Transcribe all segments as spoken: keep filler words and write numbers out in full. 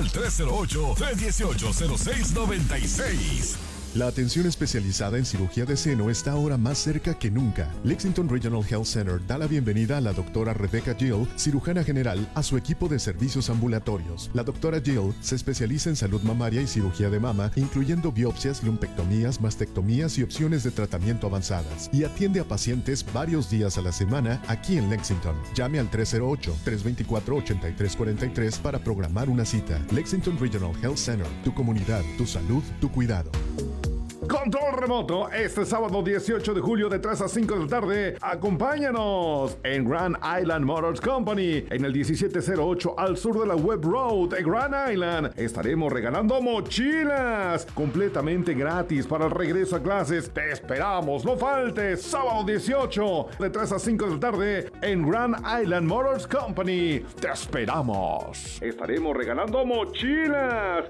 al tres cero ocho, tres uno ocho, cero seis nueve seis. La atención especializada en cirugía de seno está ahora más cerca que nunca. Lexington Regional Health Center da la bienvenida a la doctora Rebecca Gill, cirujana general, a su equipo de servicios ambulatorios. La doctora Gill se especializa en salud mamaria y cirugía de mama, incluyendo biopsias, lumpectomías, mastectomías y opciones de tratamiento avanzadas, y atiende a pacientes varios días a la semana aquí en Lexington. Llame al tres cero ocho, tres dos cuatro, ocho tres cuatro tres para programar una cita. Lexington Regional Health Center, tu comunidad, tu salud, tu cuidado. Control remoto, este sábado dieciocho de julio de tres a cinco de la tarde, acompáñanos en Grand Island Motors Company, en el diecisiete cero ocho al sur de la Webb Road de Grand Island. Estaremos regalando mochilas completamente gratis para el regreso a clases. Te esperamos, no faltes, sábado dieciocho de tres a cinco de la tarde en Grand Island Motors Company. Te esperamos. Estaremos regalando mochilas.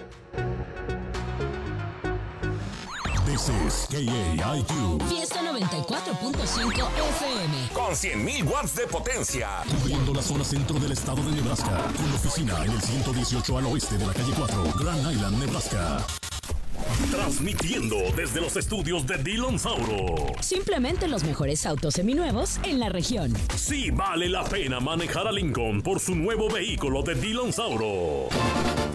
This is K A I Q. Fiesta noventa y cuatro punto cinco F M. Con cien mil watts de potencia. Cubriendo la zona centro del estado de Nebraska. Con oficina en el ciento dieciocho al oeste de la calle cuatro. Grand Island, Nebraska. Transmitiendo desde los estudios de Dillon Sauro. Simplemente los mejores autos seminuevos en la región. Sí vale la pena manejar a Lincoln por su nuevo vehículo de Dillon Sauro.